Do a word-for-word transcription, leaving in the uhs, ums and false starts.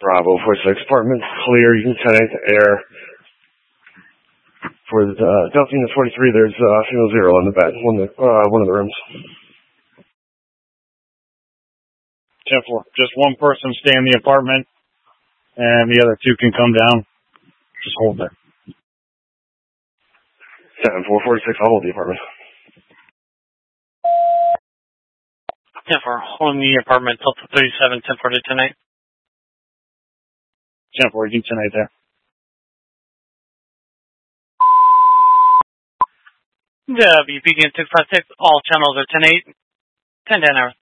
Bravo, forty-six, apartment's clear, you can ten eight to air. For the uh, Delphine forty-three, there's uh, female zero on the bed, one of the, uh, one of the rooms. ten four, just one person stay in the apartment, and the other two can come down. Just hold there. ten four, forty-six, I'll hold the apartment. ten four, holding the apartment Delta thirty-seven, ten four to tonight. ten four, you can tonight there. W B G N six five six, all channels are ten eight, ten ten hours.